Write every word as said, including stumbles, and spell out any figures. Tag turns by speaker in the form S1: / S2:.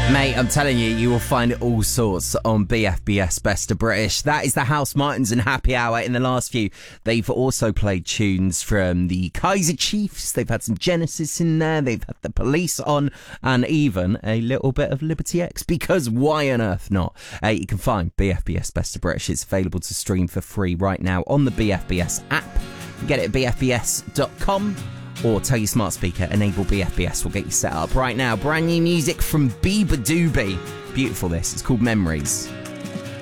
S1: Mate, I'm telling you, you will find all sorts on B F B S Best of British. That is the House Martins and Happy Hour. In the last few, they've also played tunes from the Kaiser Chiefs. They've had some Genesis in there. They've had the Police on, and even a little bit of Liberty X, because why on earth not? Uh, you can find B F B S Best of British. It's available to stream for free right now on the B F B S app. You can get it at b f b s dot com. Or tell your smart speaker, enable B F B S, will get you set up right now. Brand new music from Biba Doobie. Beautiful this, it's called Memories.